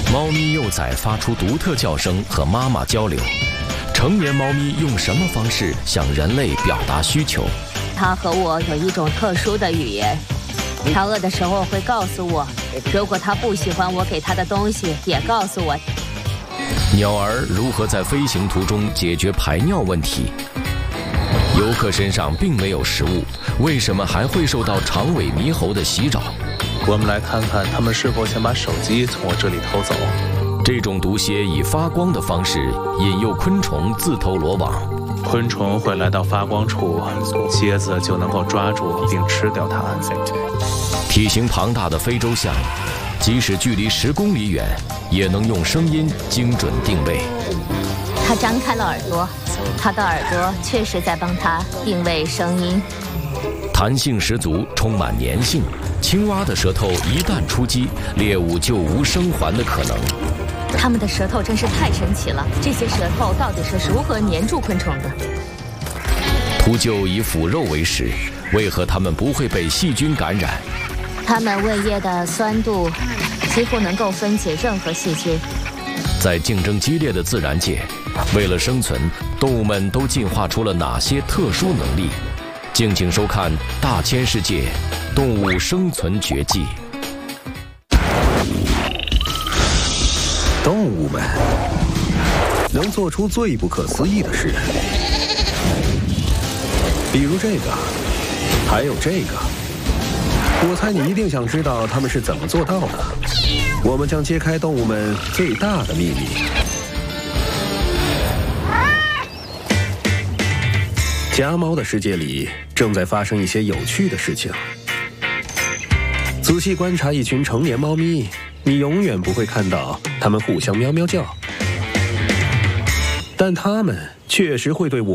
猫咪幼崽发出独特叫声和妈妈交流。成年猫咪用什么方式向人类表达需求？ 它和我有一种特殊的语言。它饿的时候会告诉我，如果它不喜欢我给它的东西，也告诉我。 鸟儿如何在飞行途中解决排尿问题？游客身上并没有食物，为什么还会受到长尾猕猴的袭扰？ 我们来看看他们是否想把手机从我这里偷走。 这种毒蝎以发光的方式引诱昆虫自投罗网。 昆虫会来到发光处，蝎子就能够抓住并吃掉它。 体型庞大的非洲象，即使距离10公里远，也能用声音精准定位。 它张开了耳朵，它的耳朵确实在帮它定位声音。 弹性十足，充满粘性。青蛙的舌头一旦出击，猎物就无生还的可能。 它们的舌头真是太神奇了，这些舌头到底是如何粘住昆虫的？ 秃鹫以腐肉为食，为何它们不会被细菌感染？ 它们胃液的酸度几乎能够分解任何细菌。 在竞争激烈的自然界，为了生存，动物们都进化出了哪些特殊能力？敬请收看《大千世界：动物生存绝技》。 动物们能做出最不可思议的事，比如这个，还有这个。我猜你一定想知道他们是怎么做到的。我们将揭开动物们最大的秘密。家猫的世界里正在发生一些有趣的事情。仔细观察一群成年猫咪，你永远不会看到它们互相喵喵叫，但它们确实会对我